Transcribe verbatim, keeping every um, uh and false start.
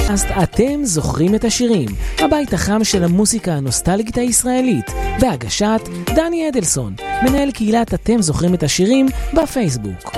אז אתם זוכרים את השירים, הבית החם של המוסיקה הנוסטלגית הישראלית, בהגשת דני אדלסון, מנהל קהילת אתם זוכרים את השירים בפייסבוק.